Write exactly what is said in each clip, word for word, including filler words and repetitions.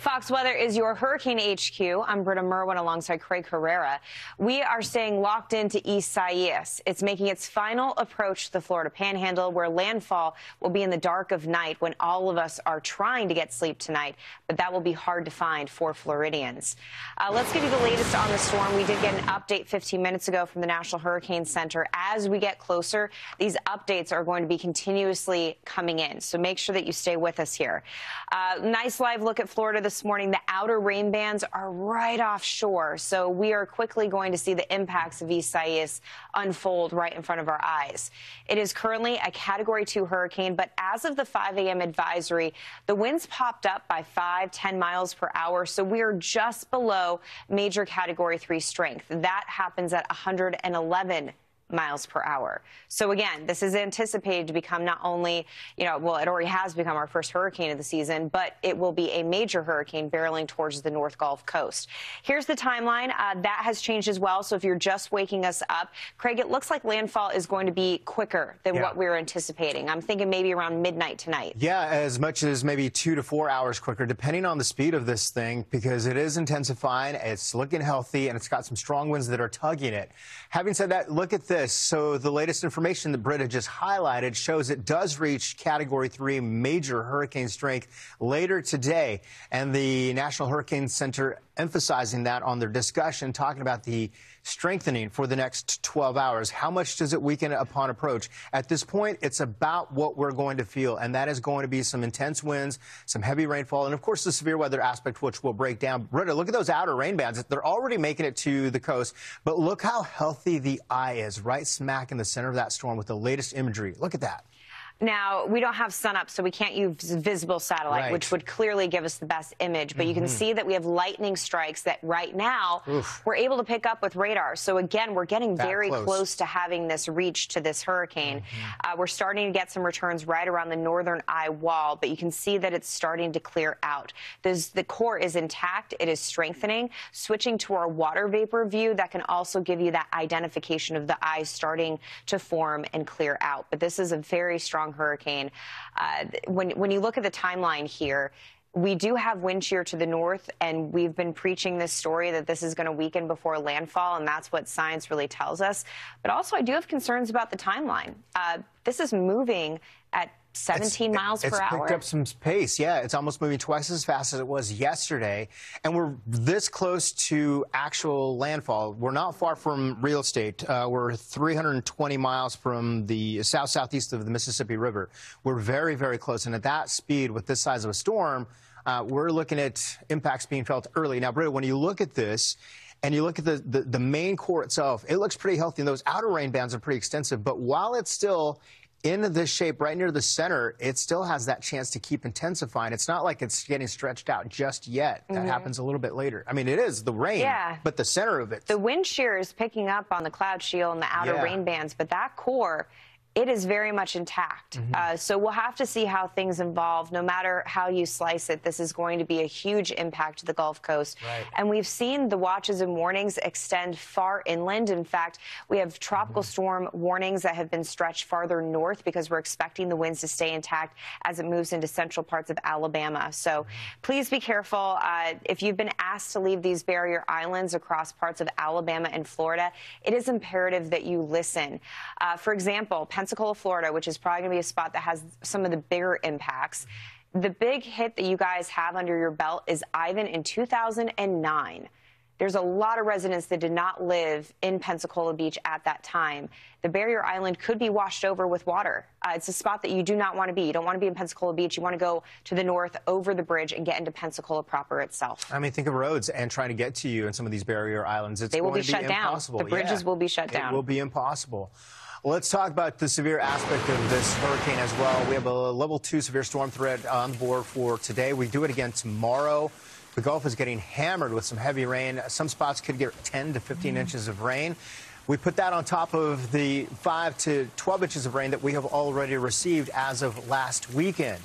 Fox Weather is your Hurricane H Q. I'm Britta Merwin alongside Craig Herrera. We are staying locked into Isaias. It's making its final approach to the Florida Panhandle, where landfall will be in the dark of night when all of us are trying to get sleep tonight. But that will be hard to find for Floridians. Uh, let's give you the latest on the storm. We did get an update fifteen minutes ago from the National Hurricane Center. As we get closer, these updates are going to be continuously coming in. So make sure that you stay with us here. Uh, nice live look at Florida this morning. The outer rain bands are right offshore, so we are quickly going to see the impacts of Isaias unfold right in front of our eyes. It is currently a Category two hurricane, but as of the five a m advisory, the winds popped up by five, ten miles per hour, so we are just below major Category three strength. That happens at one hundred eleven miles per hour. So again, this is anticipated to become not only, you know, well, it already has become our first hurricane of the season, but it will be a major hurricane barreling towards the North Gulf Coast. Here's the timeline. Uh, that has changed as well. So if you're just waking us up, Craig, it looks like landfall is going to be quicker than yeah. what we were anticipating. I'm thinking maybe around midnight tonight. Yeah, as much as maybe two to four hours quicker, depending on the speed of this thing, because it is intensifying, it's looking healthy, and it's got some strong winds that are tugging it. Having said that, look at this. So the latest information that Britta just highlighted shows it does reach Category three major hurricane strength later today. And the National Hurricane Center emphasizing that on their discussion, talking about the strengthening for the next twelve hours. How much does it weaken upon approach? At this point, it's about what we're going to feel, and that is going to be some intense winds, some heavy rainfall, and of course the severe weather aspect, which will break down. Britta, look at those outer rain bands. They're already making it to the coast, but look how healthy the eye is, right smack in the center of that storm with the latest imagery. Look at that. Now, we don't have sunup, so we can't use visible satellite, right, which would clearly give us the best image. But mm-hmm. you can see that we have lightning strikes that right now Oof. we're able to pick up with radar. So, again, we're getting that very close. close to having this reach to this hurricane. Mm-hmm. uh, we're starting to get some returns right around the northern eye wall, but you can see that it's starting to clear out. This, the core is intact. It is strengthening. Switching to our water vapor view, that can also give you that identification of the eye starting to form and clear out. But this is a very strong hurricane. Uh, when, when you look at the timeline here, we do have wind shear to the north, and we've been preaching this story that this is going to weaken before landfall, and that's what science really tells us. But also, I do have concerns about the timeline. Uh, this is moving at seventeen it's, miles per it's hour. It's picked up some pace, yeah. It's almost moving twice as fast as it was yesterday. And we're this close to actual landfall. We're not far from real estate. Uh, we're three hundred twenty miles from the south-southeast of the Mississippi River. We're very, very close. And at that speed, with this size of a storm, uh, we're looking at impacts being felt early. Now, Britta, when you look at this, and you look at the, the, the main core itself, it looks pretty healthy. And those outer rain bands are pretty extensive. But while it's still in this shape right near the center, it still has that chance to keep intensifying. It's not like it's getting stretched out just yet. That mm-hmm. happens a little bit later. I mean, it is the rain, yeah. but the center of it. The wind shear is picking up on the cloud shield and the outer yeah. rain bands, but that core, it is very much intact. Mm-hmm. uh, so we'll have to see how things evolve. No matter how you slice it, this is going to be a huge impact to the Gulf Coast. Right. And we've seen the watches and warnings extend far inland. In fact, we have tropical mm-hmm. storm warnings that have been stretched farther north because we're expecting the winds to stay intact as it moves into central parts of Alabama. So please be careful. Uh, if you've been asked to leave these barrier islands across parts of Alabama and Florida, it is imperative that you listen. Uh, for example, Pensacola, Florida, which is probably going to be a spot that has some of the bigger impacts. The big hit that you guys have under your belt is Ivan in two thousand nine. There's a lot of residents that did not live in Pensacola Beach at that time. The barrier island could be washed over with water. Uh, it's a spot that you do not want to be. You don't want to be in Pensacola Beach. You want to go to the north over the bridge and get into Pensacola proper itself. I mean, think of roads and trying to get to you in some of these barrier islands. It's they will going be to shut be down. Impossible. The bridges yeah. will be shut down. It will be impossible. Let's talk about the severe aspect of this hurricane as well. We have a level two severe storm threat on the board for today. We do it again tomorrow. The Gulf is getting hammered with some heavy rain. Some spots could get ten to fifteen mm. inches of rain. We put that on top of the five to twelve inches of rain that we have already received as of last weekend.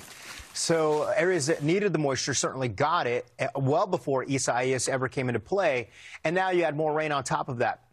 So areas that needed the moisture certainly got it well before Isaias ever came into play. And now you add more rain on top of that.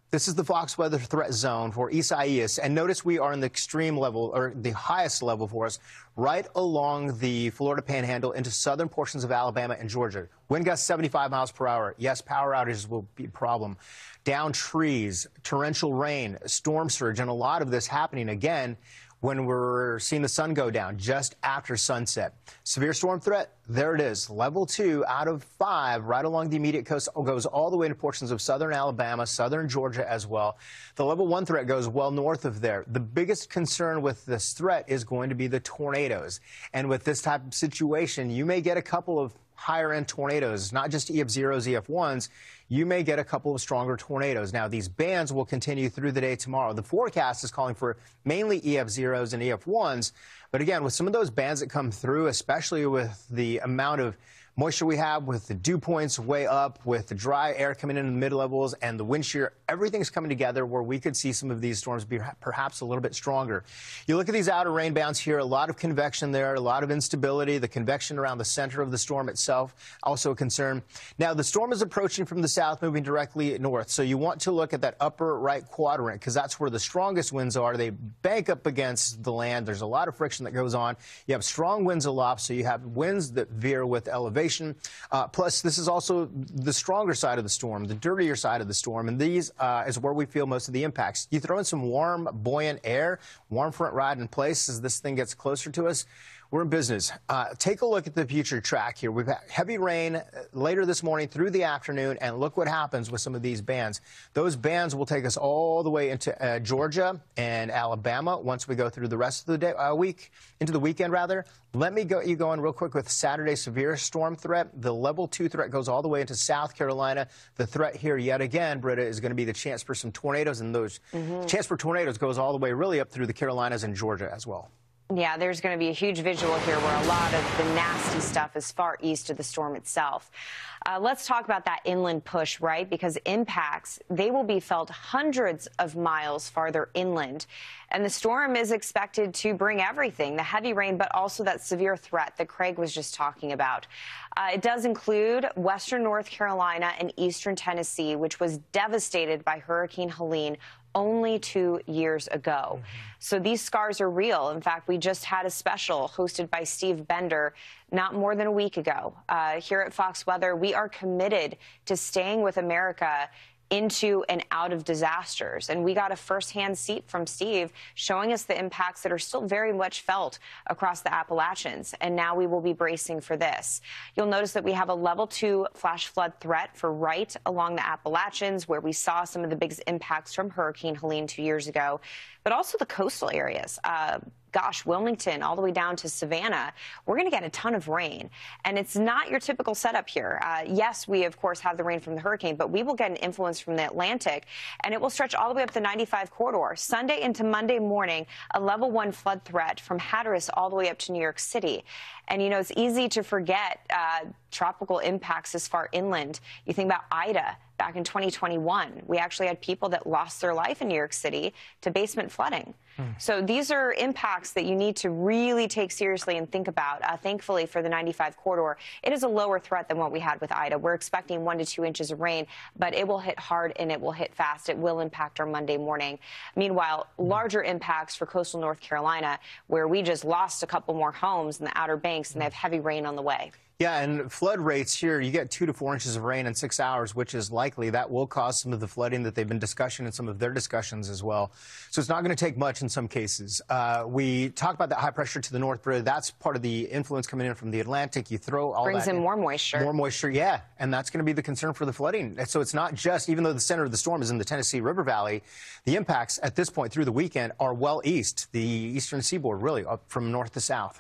This is the Fox weather threat zone for Isaias, and notice we are in the extreme level, or the highest level for us, right along the Florida Panhandle into southern portions of Alabama and Georgia. Wind gusts seventy-five miles per hour. Yes, power outages will be a problem. Down trees, torrential rain, storm surge, and a lot of this happening again when we're seeing the sun go down just after sunset. Severe storm threat, there it is. Level two out of five right along the immediate coast, goes all the way into portions of southern Alabama, southern Georgia as well. The level one threat goes well north of there. The biggest concern with this threat is going to be the tornadoes. And with this type of situation, you may get a couple of higher end tornadoes, not just E F zeros, E F ones. You may get a couple of stronger tornadoes. Now, these bands will continue through the day tomorrow. The forecast is calling for mainly E F zeros and E F ones. But again, with some of those bands that come through, especially with the amount of moisture we have, with the dew points way up, with the dry air coming in the mid-levels and the wind shear, everything's coming together where we could see some of these storms be perhaps a little bit stronger. You look at these outer rain bands here, a lot of convection there, a lot of instability. The convection around the center of the storm itself, also a concern. Now, the storm is approaching from the south, moving directly north. So you want to look at that upper right quadrant because that's where the strongest winds are. They bank up against the land. There's a lot of friction that goes on. You have strong winds aloft, so you have winds that veer with elevation. Uh, plus, this is also the stronger side of the storm, the dirtier side of the storm, and these uh, is where we feel most of the impacts. You throw in some warm, buoyant air, warm front ride in place as this thing gets closer to us. We're in business. Uh, take a look at the future track here. We've had heavy rain later this morning through the afternoon, and look what happens with some of these bands. Those bands will take us all the way into uh, Georgia and Alabama once we go through the rest of the day, uh, week, into the weekend, rather. Let me go you going real quick with Saturday severe storm threat. The level two threat goes all the way into South Carolina. The threat here, yet again, Britta, is going to be the chance for some tornadoes, and those mm-hmm. chance for tornadoes goes all the way really up through the Carolinas and Georgia as well. Yeah, there's going to be a huge visual here where a lot of the nasty stuff is far east of the storm itself. Uh, let's talk about that inland push, right? Because impacts, they will be felt hundreds of miles farther inland. And the storm is expected to bring everything, the heavy rain, but also that severe threat that Craig was just talking about. Uh, it does include western North Carolina and eastern Tennessee, which was devastated by Hurricane Helene only two years ago. Mm-hmm. So these scars are real. In fact, we just had a special hosted by Steve Bender not more than a week ago. Uh, here at Fox Weather, we are committed to staying with America into and out of disasters. And we got a firsthand seat from Steve showing us the impacts that are still very much felt across the Appalachians. And now we will be bracing for this. You'll notice that we have a level two flash flood threat for right along the Appalachians, where we saw some of the biggest impacts from Hurricane Helene two years ago, but also the coastal areas. Uh, Gosh, Wilmington, all the way down to Savannah, we're going to get a ton of rain. And it's not your typical setup here. Uh, yes, we, of course, have the rain from the hurricane, but we will get an influence from the Atlantic, and it will stretch all the way up the ninety-five corridor. Sunday into Monday morning, a level one flood threat from Hatteras all the way up to New York City. And, you know, it's easy to forget uh, tropical impacts as far inland. You think about Ida. Back in twenty twenty-one, we actually had people that lost their life in New York City to basement flooding. Hmm. So these are impacts that you need to really take seriously and think about. Uh, thankfully, for the ninety-five corridor, it is a lower threat than what we had with Ida. We're expecting one to two inches of rain, but it will hit hard and it will hit fast. It will impact our Monday morning. Meanwhile, larger impacts for coastal North Carolina, where we just lost a couple more homes in the Outer Banks, and they have heavy rain on the way. Yeah, and flood rates here, you get two to four inches of rain in six hours, which is likely. That will cause some of the flooding that they've been discussing in some of their discussions as well. So it's not going to take much in some cases. Uh, we talk about that high pressure to the north, Britta. That's part of the influence coming in from the Atlantic. You throw all Brings that in in. more moisture. More moisture, yeah. And that's going to be the concern for the flooding. So it's not just, even though the center of the storm is in the Tennessee River Valley, the impacts at this point through the weekend are well east, the eastern seaboard, really, up from north to south.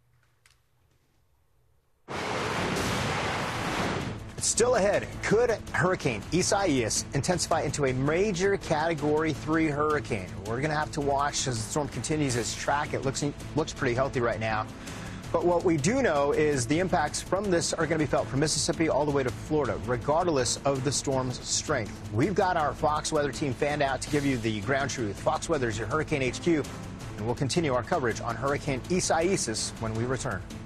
Still ahead, could Hurricane Isaias intensify into a major Category three hurricane? We're going to have to watch as the storm continues its track. It looks, looks pretty healthy right now. But what we do know is the impacts from this are going to be felt from Mississippi all the way to Florida, regardless of the storm's strength. We've got our Fox Weather team fanned out to give you the ground truth. Fox Weather is your Hurricane H Q, and we'll continue our coverage on Hurricane Isaias when we return.